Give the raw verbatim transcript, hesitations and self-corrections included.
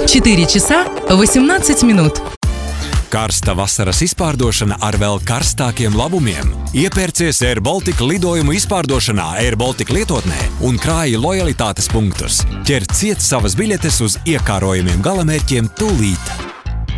четыре часа восемнадцать минут. Karsta vasaras izpārdošana ar vēl karstākiem labumiem. Iepērcies Air Baltica lidojumu izpārdošanā Air Baltica lietotnē un krāji lojalitātes punktus. Ķer ciet savas biļetes uz iekārojumiem galamērķiem tūlīt.